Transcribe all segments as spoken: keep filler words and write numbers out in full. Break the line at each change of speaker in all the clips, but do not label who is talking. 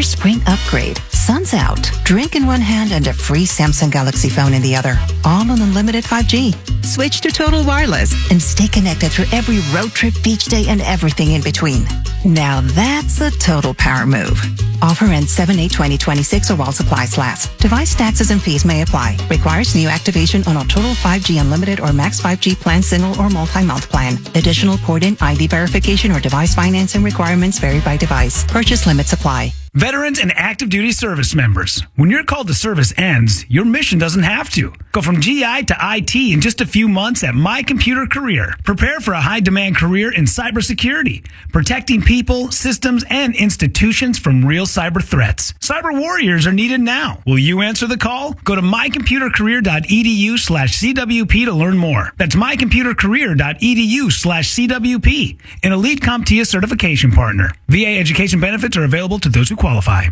spring upgrade. Sun's out. Drink in one hand and a free Samsung Galaxy phone in the other. All on unlimited five G. Switch to Total Wireless and stay connected through every road trip, beach day, and everything in between. Now that's a total power move. Offer ends seven eight twenty twenty-six or while supplies last. Device taxes and fees may apply. Requires new activation on a Total five G Unlimited or Max five G plan, single or multi-month plan. Additional port-in I D verification or device financing requirements vary by device. Purchase limits apply.
Veterans and active duty service members, when your call to service ends, your mission doesn't have to. Go from G I to I T in just a few months at My Computer Career. Prepare for a high-demand career in cybersecurity, protecting people, systems, and institutions from real cyber threats. Cyber warriors are needed now. Will you answer the call? Go to mycomputercareer.edu slash CWP to learn more. That's mycomputercareer.edu slash CWP, an Elite CompTIA certification partner. V A education benefits are available to those who qualify.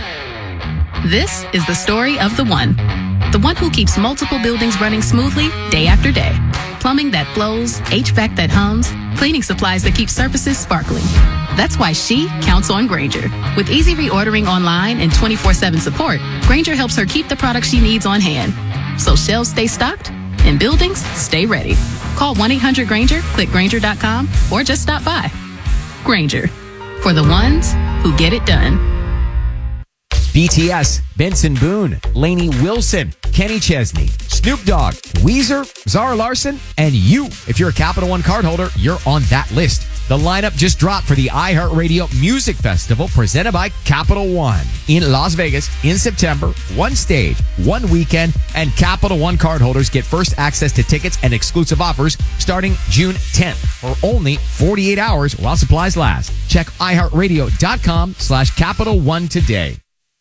This is the story of the one. The one who keeps multiple buildings running smoothly day after day. Plumbing that flows, H V A C that hums, cleaning supplies that keep surfaces sparkling. That's why she counts on Grainger. With easy reordering online and twenty-four seven support, Grainger helps her keep the products she needs on hand. So shelves stay stocked and buildings stay ready. Call one eight hundred Grainger, click Grainger dot com, or just stop by. Grainger, for the ones who get it done.
B T S, Benson Boone, Lainey Wilson, Kenny Chesney, Snoop Dogg, Weezer, Zara Larson, and you. If you're a Capital One cardholder, you're on that list. The lineup just dropped for the iHeartRadio Music Festival presented by Capital One in Las Vegas in September. One stage, one weekend, and Capital One cardholders get first access to tickets and exclusive offers starting June tenth for only forty-eight hours while supplies last. Check iHeartRadio.com slash Capital One today.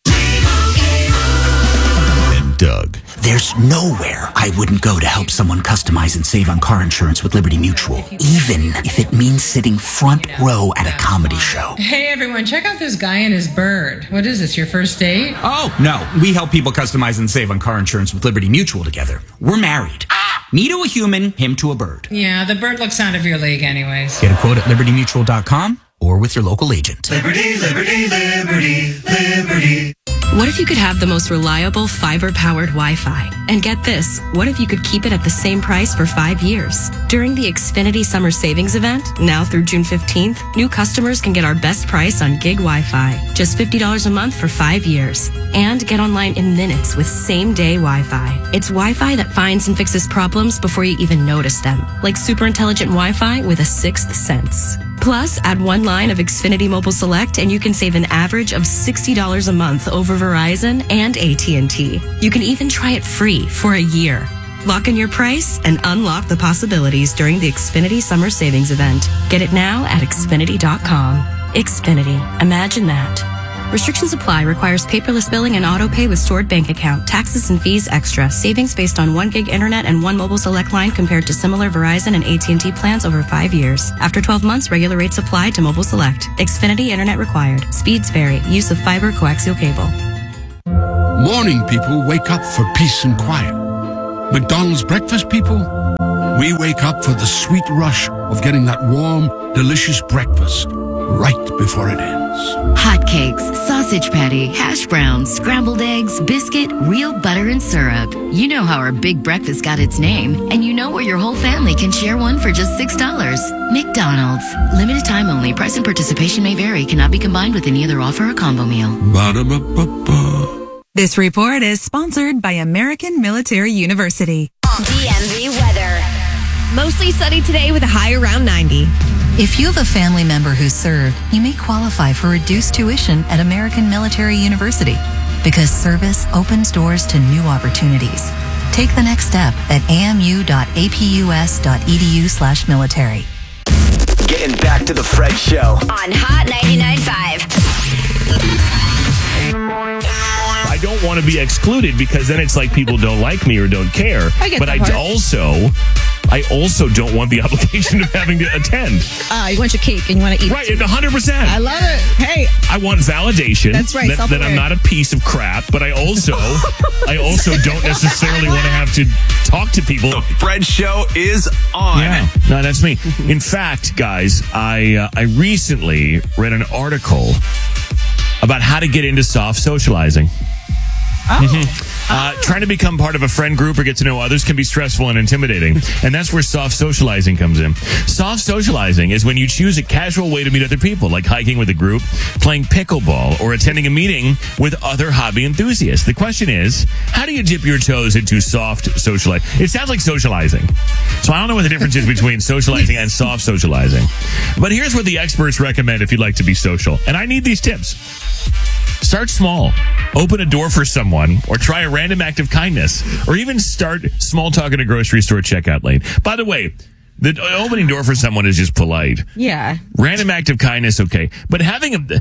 Doug.
There's nowhere I wouldn't go to help someone customize and save on car insurance with Liberty Mutual, even if it means sitting front row at a comedy show.
Hey everyone, check out this guy and his bird. What is this, your first date?
Oh, no. We help people customize and save on car insurance with Liberty Mutual together. We're married. Ah! Me to a human, him to a bird.
Yeah, the bird looks out of your league anyways.
Get a quote at liberty mutual dot com or with your local agent.
Liberty, liberty, liberty, liberty.
What if you could have the most reliable fiber-powered Wi-Fi? And get this, what if you could keep it at the same price for five years? During the Xfinity Summer Savings Event, now through June fifteenth, new customers can get our best price on gig Wi-Fi. Just fifty dollars a month for five years. And get online in minutes with same-day Wi-Fi. It's Wi-Fi that finds and fixes problems before you even notice them. Like super intelligent Wi-Fi with a sixth sense. Plus, add one line of Xfinity Mobile Select and you can save an average of sixty dollars a month over Verizon and A T and T. You can even try it free for a year. Lock in your price and unlock the possibilities during the Xfinity Summer Savings Event. Get it now at Xfinity dot com. Xfinity. Imagine that. Restrictions apply. Requires paperless billing and auto pay with stored bank account. Taxes and fees extra. Savings based on one gig internet and one mobile select line compared to similar Verizon and A T and T plans over five years. After twelve months, regular rates apply to mobile select. Xfinity internet required. Speeds vary. Use of fiber coaxial cable.
Morning people wake up for peace and quiet. McDonald's breakfast people, we wake up for the sweet rush of getting that warm, delicious breakfast right before it ends.
Hotcakes, sausage patty, hash browns, scrambled eggs, biscuit, real butter and syrup. You know how our big breakfast got its name, and you know where your whole family can share one for just six dollars. McDonald's. Limited time only. Price and participation may vary. Cannot be combined with any other offer or combo meal.
Ba-da-ba-ba-ba.
This report is sponsored by American Military University.
D M V weather. Mostly sunny today with a high around ninety.
If you have a family member who served, you may qualify for reduced tuition at American Military University because service opens doors to new opportunities. Take the next step at amu.apus.edu slash military.
Getting back to the Fred Show
on Hot ninety-nine point five.
I don't want to be excluded because then it's like people don't like me or don't care.
I get
but
that
I
part.
also... I also don't want the obligation of having to attend.
Uh, you want your cake and you want to eat
right,
it.
one hundred percent.
I love it. Hey.
I want validation.
That's right.
That, that I'm not a piece of crap, but I also I also don't necessarily want to have to talk to people.
The Fred Show is on.
Yeah, no, that's me. In fact, guys, I uh, I recently read an article about how to get into soft socializing.
Oh.
Mm-hmm. Uh, oh. Trying to become part of a friend group or get to know others can be stressful and intimidating. And that's where soft socializing comes in. Soft socializing is when you choose a casual way to meet other people, like hiking with a group, playing pickleball, or attending a meeting with other hobby enthusiasts. The question is, how do you dip your toes into soft socializing? It sounds like socializing. So I don't know what the difference is between socializing and soft socializing. But here's what the experts recommend if you'd like to be social. And I need these tips. Start small. Open a door for someone, or try a random act of kindness, or even start small talk at a grocery store checkout lane. By the way, the opening door for someone is just polite.
Yeah.
Random act of kindness, okay. But having a...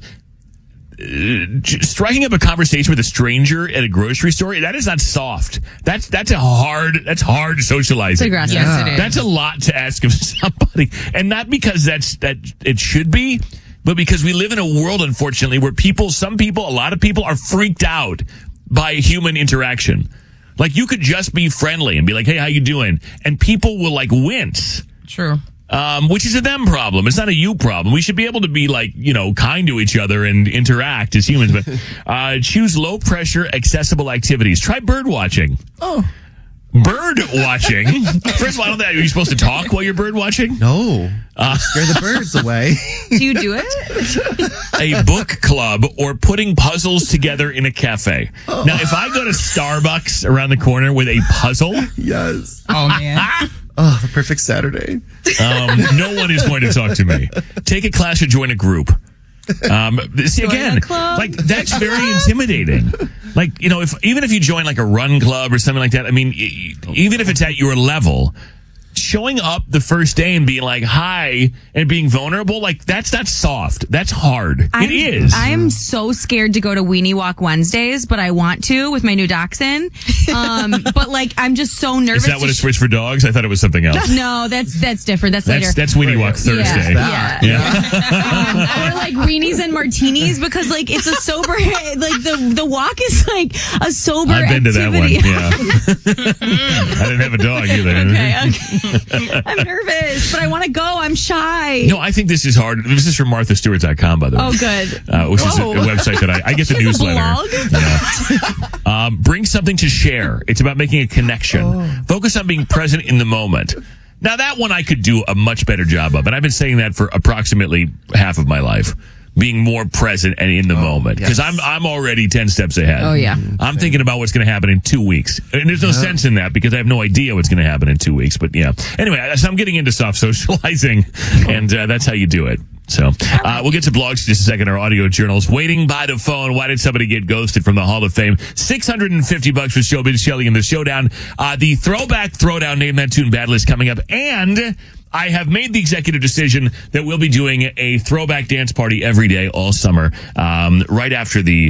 Uh, striking up a conversation with a stranger at a grocery store, that is not soft. That's that's a hard that's hard socializing.
Yes, it is.
That's a lot to ask of somebody, and not because that's that it should be, but because we live in a world, unfortunately, where people, some people, a lot of people are freaked out by human interaction. Like, you could just be friendly and be like, "Hey, how you doing?" and people will like wince.
True.
Um, which is a them problem. It's not a you problem. We should be able to be like, you know, kind to each other and interact as humans. But uh, choose low pressure, accessible activities. Try bird watching.
Oh.
Bird watching. First of all, I don't think, are you supposed to talk while you're bird watching?
No.
Uh,
Scare the birds away.
Do you do it?
A book club, or putting puzzles together in a cafe. Oh. Now, if I go to Starbucks around the corner with a puzzle.
Yes.
Oh, man.
Oh, the perfect Saturday.
Um, no one is going to talk to me. Take a class or join a group. Um, see,
join
again, like, that's very intimidating. Like, you know, if even if you join like a run club or something like that, I mean, even if it's at your level, showing up the first day and being like, hi, and being vulnerable, like, that's not soft. That's hard.
I'm,
it is.
I'm so scared to go to Weenie Walk Wednesdays, but I want to with my new dachshund. Um, but, like, I'm just so nervous.
Is that what it's for, for dogs? I thought it was something else.
No, that's that's different. That's,
that's
later.
That's Weenie Walk Thursday.
Yeah.
yeah. yeah.
um, or, like, weenies and martinis, because, like, it's a sober, like, the, the walk is, like, a sober
I've been
activity.
to that one, yeah. I didn't have a dog either.
Okay, okay. I'm nervous, but I want to go. I'm shy.
No, I think this is hard. This is from Martha Stewart dot com, by the way.
Oh, good.
Uh, which Whoa. is a, a website that I, I get the newsletter. Yeah. Um, bring something to share. It's about making a connection. Oh. Focus on being present in the moment. Now, that one I could do a much better job of, and I've been saying that for approximately half of my life. Being more present and in the oh, moment, because yes. I'm I'm already ten steps ahead.
Oh yeah,
I'm thinking about what's going to happen in two weeks, and there's no yeah. sense in that because I have no idea what's going to happen in two weeks. But yeah, anyway, so I'm getting into soft socializing, and uh, that's how you do it. So uh, we'll get to blogs in just a second. Our audio journals waiting by the phone. Why did somebody get ghosted from the Hall of Fame? Six hundred and fifty bucks for Showbiz Shelley in the showdown. Uh, the throwback throwdown, name that tune battle is coming up, and I have made the executive decision that we'll be doing a throwback dance party every day all summer, um, right after the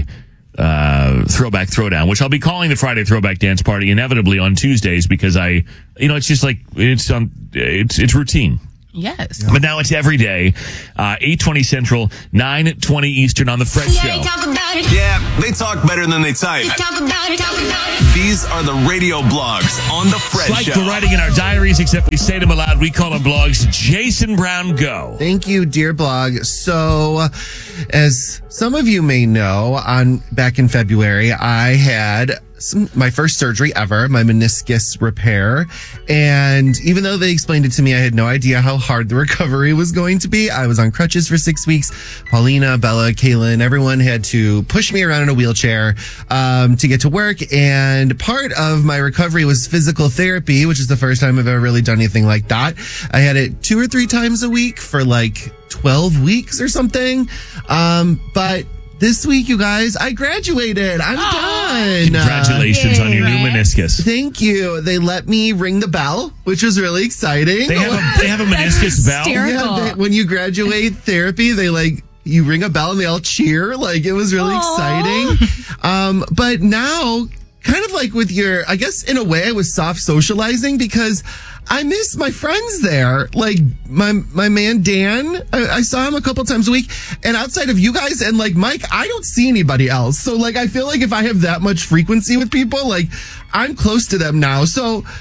uh, throwback throwdown, which I'll be calling the Friday throwback dance party inevitably on Tuesdays because I, you know, it's just like, it's on, it's, it's routine.
Yes.
But now it's every day, uh, eight twenty Central, nine twenty Eastern on The Fred Show.
Yeah, they talk better than they type. Talk about it, talk about it. These are the radio blogs on The Fred
It's like
Show.
we're writing in our diaries, except we say them aloud. We call them blogs. Jason Brown, go.
Thank you, dear blog. So, as some of you may know, on back in February, I had some, my first surgery ever, my meniscus repair. And even though they explained it to me, I had no idea how hard the recovery was going to be. I was on crutches for six weeks. Paulina, Bella, Kaylin, everyone had to push me around in a wheelchair um, to get to work. And part of my recovery was physical therapy, which is the first time I've ever really done anything like that. I had it two or three times a week for like twelve weeks or something. Um, but this week, you guys, I graduated. I'm oh, done.
Congratulations uh, on your new meniscus.
Thank you. They let me ring the bell, which was really exciting.
They have a, they have a meniscus bell?
Yeah, they, when you graduate therapy, they like, you ring a bell and they all cheer. Like, it was really Aww. exciting. Um, but now, kind of like with your, I guess in a way I was soft socializing because I miss my friends there. Like my my man Dan, I, I saw him a couple times a week. And outside of you guys and like Mike, I don't see anybody else. So like I feel like if I have that much frequency with people, like I'm close to them now. So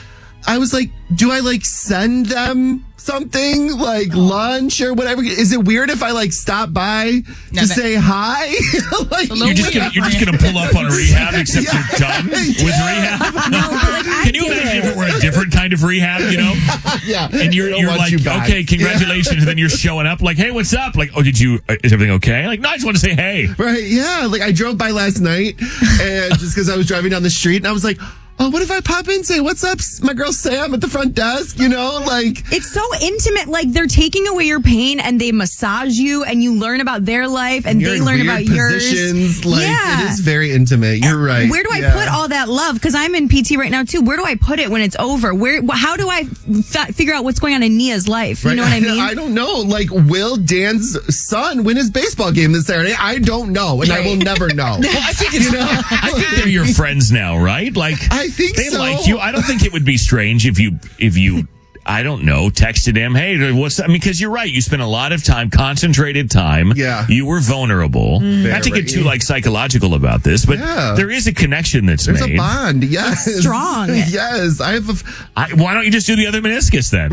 I was like, do I like send them something like lunch or whatever? Is it weird if I like stop by
No,
to
that-
say hi? Like,
You're just gonna you're just gonna pull up on a rehab, except
Yeah.
you're done with rehab. Can you imagine if it were a different kind of rehab? You know,
yeah.
and you're
Don't
you're
want
like,
you back.
okay, congratulations, and then you're showing up like, hey, what's up? Like, oh, did you? Is everything okay? Like, no, I just want to say hey.
Right, yeah. Like I drove by last night and just because I was driving down the street and I was like, oh, what if I pop in and say, what's up, my girl Sam at the front desk? You know, like.
It's so intimate. Like they're taking away your pain and they massage you and you learn about their life and
You're
they
in
learn
weird
about
positions.
yours.
Like,
yeah.
it is very intimate. You're right.
Where do I
Yeah.
put all that love? Because I'm in P T right now too. Where do I put it when it's over? Where? wh- How do I f- figure out what's going on in Nia's life? You
Right.
know what I mean?
I don't know. Like, will Dan's son win his baseball game this Saturday? I don't know, and I will never know.
Well, I think it's, I think they're your friends now, right? Like,
I think
they
so.
like you. I don't think it would be strange if you if you. I don't know, texted him, hey, what's up? I mean, because you're right. You spent a lot of time, concentrated time.
Yeah.
You were vulnerable. Not to get too, like, psychological about this, but
Yeah.
there is a connection that's
There's
made.
a bond. Yes.
It's strong.
Yes. I have a. F-
I, why don't you just do the other meniscus then?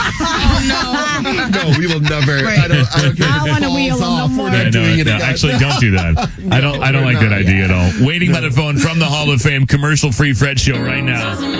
no, we will never. I don't, I don't care if it falls off. We're not
Yeah, no,
doing it
no,
again.
actually, don't do that. I don't. I don't
we're
like that
not.
idea at all. Waiting by the phone from the Hall of Fame, commercial-free Fred show right now.